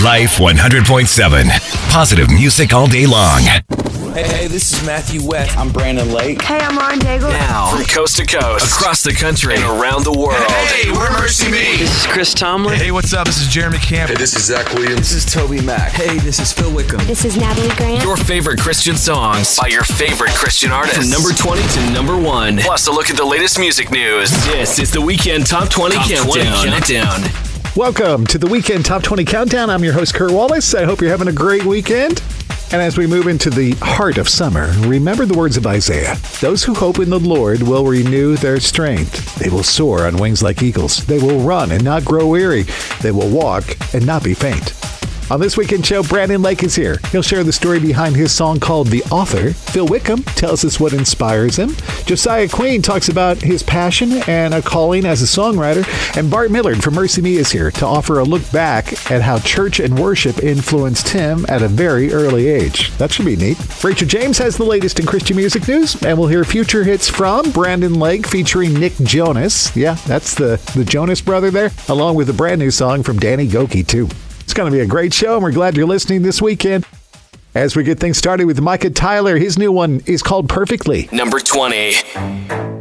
Life 100.7. Positive music all day long. Hey, this is Matthew West. I'm Brandon Lake. Hey, I'm Lauren Daigle. Now, from coast to coast, across the country, and around the world. Hey, we're Mercy Me. This is Chris Tomlin. Hey, what's up? This is Jeremy Camp. Hey, this is Zach Williams. This is Toby Mac. Hey, this is Phil Wickham. This is Natalie Grant. Your favorite Christian songs by your favorite Christian artists. From number 20 to number 1. Plus a look at the latest music news. This is the Weekend Top 20 Countdown. Welcome to the Weekend Top 20 Countdown. I'm your host, Kurt Wallace. I hope you're having a great weekend. And as we move into the heart of summer, remember the words of Isaiah. Those who hope in the Lord will renew their strength. They will soar on wings like eagles. They will run and not grow weary. They will walk and not be faint. On this weekend show, Brandon Lake is here. He'll share the story behind his song called The Author. Phil Wickham tells us what inspires him. Josiah Queen talks about his passion and a calling as a songwriter. And Bart Millard from Mercy Me is here to offer a look back at how church and worship influenced him at a very early age. That should be neat. Rachel James has the latest in Christian music news, and we'll hear future hits from Brandon Lake featuring Nick Jonas. Yeah, that's the Jonas brother there, along with a brand new song from Danny Gokey, too. It's going to be a great show, and we're glad you're listening this weekend. As we get things started with Micah Tyler, his new one is called Perfectly. Number 20.